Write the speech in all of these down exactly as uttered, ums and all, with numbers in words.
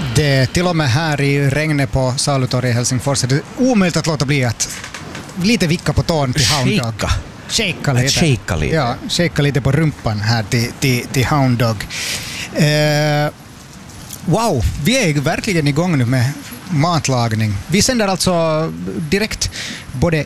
Det till och med här i regnet på Salutorget i Helsingfors är det omöjligt att låta bli att lite vicka på tån till Hound Dog. Shaka. Shaka lite. Shaka lite. Ja, shaka lite på rumpan här till, till, till Hound Dog. Eh, wow, vi är verkligen igång nu med matlagning. Vi sänder alltså direkt både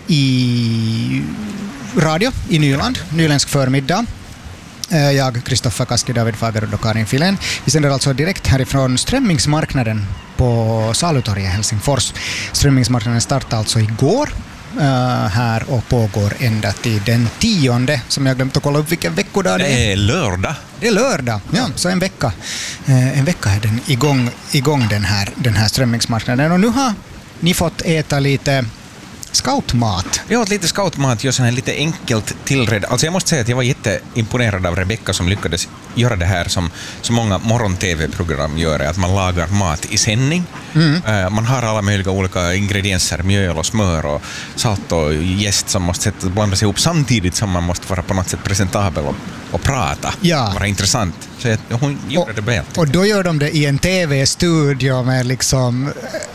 i radio i Nyland, Nyländsk förmiddag. Jag, Kristoffer Kaski, David Fagerud och Karin Filén. Vi sänder alltså direkt härifrån strömmingsmarknaden på Salutorget i Helsingfors. Strömmingsmarknaden startade alltså igår uh, här och pågår ända till den tionde, som jag glömt att kolla upp vilken veckodag det är. Det är lördag. Det är lördag, ja, så en vecka. Uh, en vecka är den igång, igång den, här, den här strömmingsmarknaden. Och nu har ni fått äta lite scoutmat. Jag åt lite scoutmat, gör sån här lite enkelt tillredd. Alltså jag måste säga att jag var jätteimponerad av Rebecca som lyckades göra det här som så många morgon-tv-program gör, att man lagar mat i sändning. Mm. Uh, man har alla möjliga olika ingredienser, mjöl och smör och salt och jäst som måste blandas ihop samtidigt som man måste vara på något sätt presentabel och, och prata. Ja. Vara intressant. Så jag, hon gjorde och, det väl. Och då gör de det i en tv-studio med liksom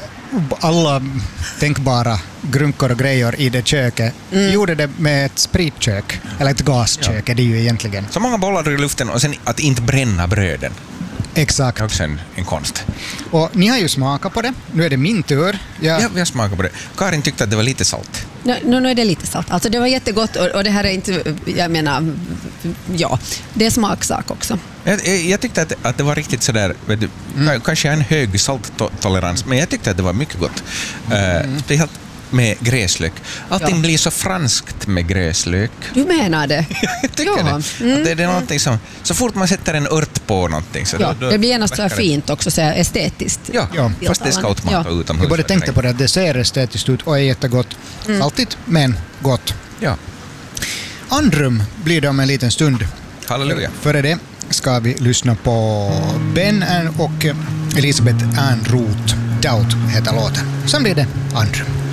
alla tänkbara grunkor och grejer i det köket. Mm. Gjorde det med ett spritkök, eller ett gaskök ja. Är det ju egentligen. Så många bollar i luften och sen att inte bränna bröden. Exakt. Det är också en, en konst. Och ni har ju smakat på det. Nu är det min tur. Jag... Ja, vi har smakat på det. Karin tyckte att det var lite salt. Nu, nu är det lite salt. Alltså det var jättegott och, och det här är inte, jag menar, ja, det är smaksak också. Jag, jag, jag tyckte att, att det var riktigt sådär, vet du, mm. kanske en hög salttolerans, men jag tyckte att det var mycket gott. Mm. Uh, speciellt med gräslök. Allting ja. Blir så franskt med gräslök. Du menar det? Jag tycker ja. Det. Mm. det. Det är någonting som, så fort man sätter en ört på någonting så ja, då, då det blir genast så fint också, så estetiskt. Ja, ja. Fast det är scoutmat ja. Utomhus. Jag både tänkte på det, det ser estetiskt ut och är jättegott. Mm. Saltigt, men gott. Ja. Andrum blir det om en liten stund. Halleluja. Före det ska vi lyssna på Ben och Elisabeth Ernroth. Doubt heter låten. Sen blir det Andrum.